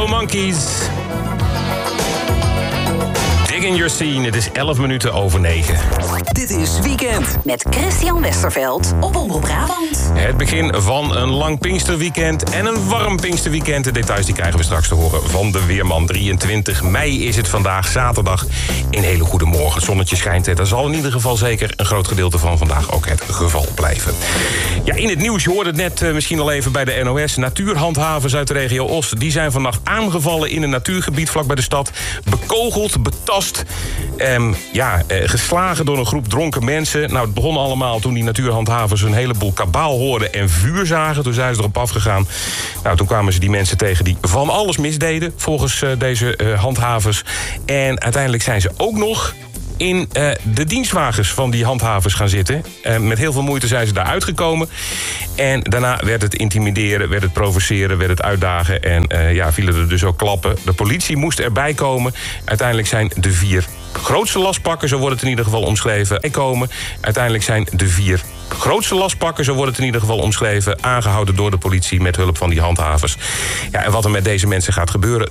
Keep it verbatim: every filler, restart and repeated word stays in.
Slow Monkeys. Dig in your scene. Het is elf minuten over negen. Dit is Weekend. Met Christian Westerveld op Omroep Brabant. Het begin van een lang Pinksterweekend en een warm Pinksterweekend. De details die krijgen we straks te horen van de weerman. drieëntwintig mei is het vandaag, zaterdag. Een hele goede morgen. Het zonnetje schijnt. Er zal in ieder geval zeker een groot gedeelte van vandaag ook het geval blijven. Ja, in het nieuws, je hoorde het net uh, misschien al even bij de N O S. Natuurhandhavers uit de regio Os, die zijn vannacht aangevallen in een natuurgebied vlak bij de stad. Bekogeld, betast. Um, ja, uh, geslagen door een groep dronken mensen. Nou, het begon allemaal toen die natuurhandhavers een heleboel kabaal hoorden en vuur zagen. Toen zijn ze erop afgegaan. Nou, toen kwamen ze die mensen tegen die van alles misdeden, volgens uh, deze uh, handhavers. En uiteindelijk zijn ze ook nog in uh, de dienstwagens van die handhavers gaan zitten. Uh, met heel veel moeite zijn ze daar uitgekomen. En daarna werd het intimideren, werd het provoceren, werd het uitdagen. En uh, ja, vielen er dus ook klappen. De politie moest erbij komen. Uiteindelijk zijn de vier grootste lastpakken, zo wordt het in ieder geval omschreven, komen. Uiteindelijk zijn de vier grootste lastpakken, zo wordt het in ieder geval omschreven, aangehouden door de politie met hulp van die handhavers. Ja, en wat er met deze mensen gaat gebeuren,